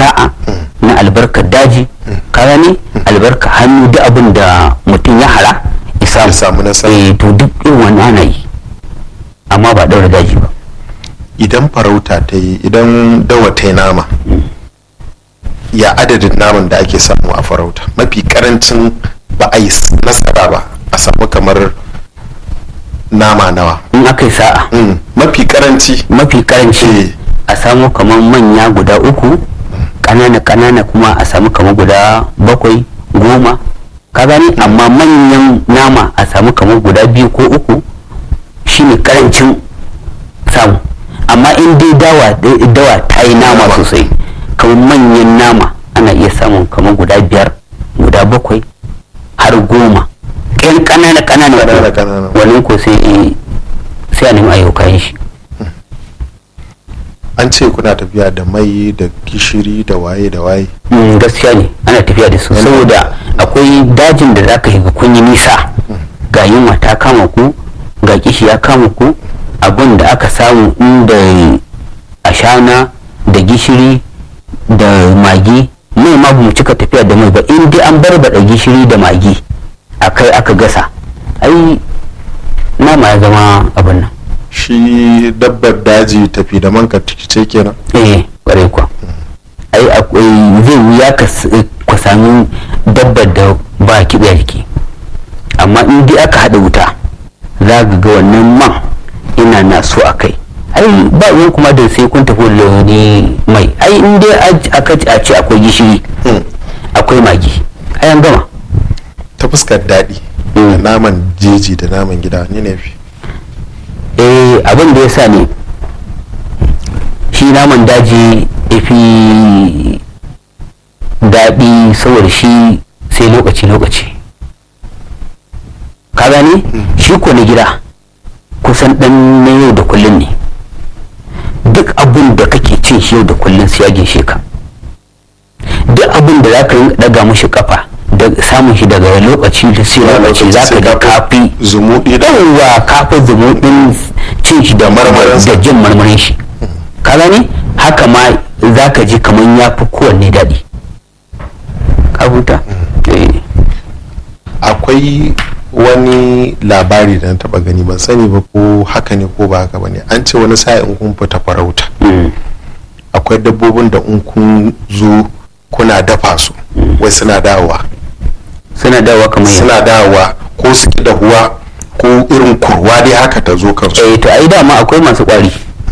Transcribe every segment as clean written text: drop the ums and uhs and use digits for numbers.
sa'a na albarkar daji ka gane albarkar hannu duk abin da mutum ya hara ya samu nasara. to duk irin wani ana yi amma ba daura daji ba. Idan farauta ta yi, idan dawa ta yi nama, ya adadin naman da ake samu a farauta? Mafi karancin ba a yi nasara ba a samu kamar nama nawa in aka yi sa'a? mafi karanci a samu kamar manya guda 3, kanana kuma a samu kamar guda 7 10 ka gani, amma manyan nama a samu kamar guda 2 ko 3 shine karancin samu. amma in dai dawa ta yi nama sosai kamar manyan nama ana iya samun kamar guda 5 guda 7 har 10. yan kanana wani ko sai a nemi ayyukan shi. An ce kuna tafiya da mai da gishiri da waye gaskiya ne ana tafiya da su saboda akwai dajin da zaka shiga kun yi nisa ga yunwa ta kama ku ga kishi ya kama ku, abin da aka samu inda ashana da gishiri da magi mai ma mu cika tafiya da mai ba, in dai an barbada gishiri da magi akai aka gasa ai nama ya zama abin nan. Shi dabbar daji tafi da manka ce kenan? Kware kuwa ai akwai zai wuya ka sami dabbar da ba kiɓe jiki, amma in dai aka haɗa wuta za ga wannan man ina na so a kai ai ba yin kuma da sai kun tafi launi mai ai in dai a ce akwai gishiri akwai magi ai an gama. Ta fuskar daɗi da naman jeji da naman gida ne fi? Abin da ya sa ne shi naman daji ya fi daɗi saboda shi sai lokaci ka gane shi ko na gida kusan ɗan na yau da kullum ne, duk abin da kake cin shi yau da kullum sai ya ginshe ka, duk abin da za ka yi daga mashi kafa da samun shi daga lokaci da sai lokaci za ka ga kafi zumuɗi ɗauwa kafin zumuɗin cin shi da jin marmarin shi ka gani, haka ma za ka ji kamar ya fi kowanne daɗi ka huta. Akwai wani labari da na taɓa gani, ban sani ba ko haka ne ko ba haka ba ne, an ce wani sa'in kun fita farauta akwai dabbobin da in kun zo kuna dafa su wai suna dawowa kamar suna dawowa ko su ki dahuwa ko irin kurwa dai haka ta zo kansu. To ai dama akwai masu kwari.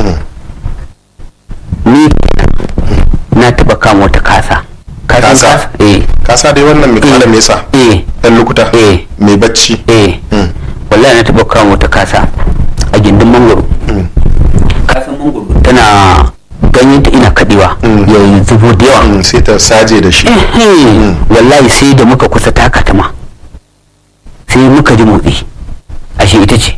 Ni na taba kama wata kasa kasa dai wannan mai kala me yasa dan lokuta mai bacci wallahi na taba kama wata kasa a gindin mangoro. Kasan mangoro tana ganyen ta ina kadewa ya zubo da yawa sai ta saje da shi. wallahi sai da muka kusa taka ta ma sai muka ji motsi, ashe ita ce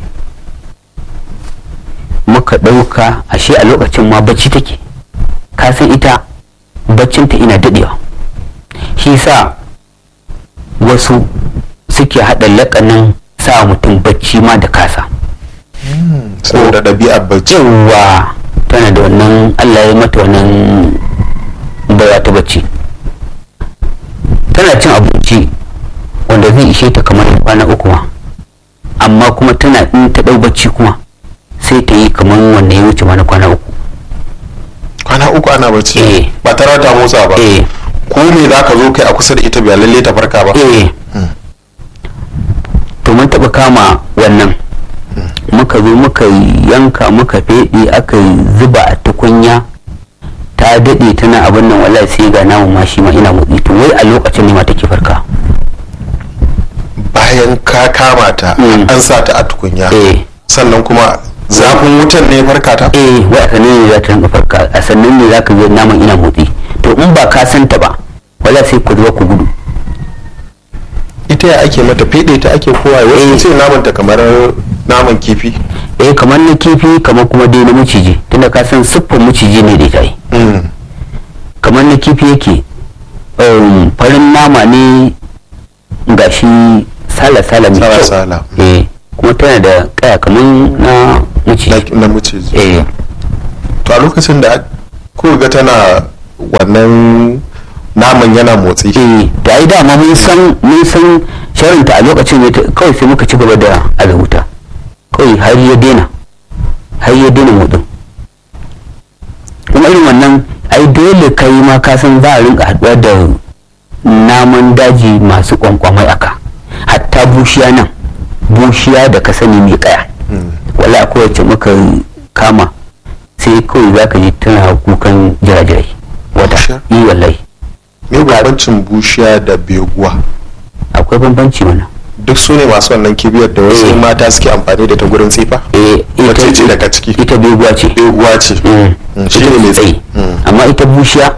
muka ɗauka, ashe a lokacin ma bacci take, ka san ita baccinta ina daɗewa, shi sa wasu suke haɗa laƙanin sa mutum bacci ma da kasa saboda ɗabi'ar bacci. Yawa tana da wannan, Allah ya mata wannan baya ta bacci, tana cin abinci wanda zai ishe ta kamar kwana 3 ma, amma kuma tana in ta ɗau bacci kuma sai ta yi kamar wanda ya wuce mana kwana 3. Kwana 3 ana bacci ba tare ta motsa ba. Ko me za ka zo kai a kusa da ita bai lalle ta farka ba. To mun taɓa kama wannan muka zo muka yanka muka feɗe aka zuba a tukunya ta daɗe tana abin nan, wallahi sai ga namu ma shi ma ina motsi, to wai a lokacin ne ma take farka. Bayan ka kama ta an sa ta a tukunya sannan kuma zafin wutan ne farka ta? Wai a sannan ne za ta rinka farka, a sannan ne za ka ga naman ina motsi, to in ba ka san ta ba wala sai ku zuwa ku gudu. Ita ya ake mata fede ta ake kowa wasu ce naman ta kamar naman kifi? Kamar na kifi kamar kuma dai na maciji, tunda ka san siffar maciji ne da ita yi kamar na kifi yake, farin nama ne gashi sala mai kyau kuma tana da kaya kamar na maciji. To a lokacin da ko ga tana wannan naman yana motsi. da ai dama mun san sharinta a lokacin ne kawai sai muka ci gaba da azauta kawai har ya daina motsin. kuma irin wannan ai dole kai ma ka san za a rinka haɗuwa da naman daji masu kwankwamai aka hatta bushiya da ka sani mai kaya wala akwai wacce muka kama sai kawai za ka ji tana kukan jirajirai wata wallahi. me bambancin bushiya da beguwa? akwai bambanci mana. duk su ne masu wannan kibiyar da wasu mata suke amfani da ta gurin tsifa? ita ce daga ciki? ita beguwa ce shi ne mai tsayi. amma ita bushiya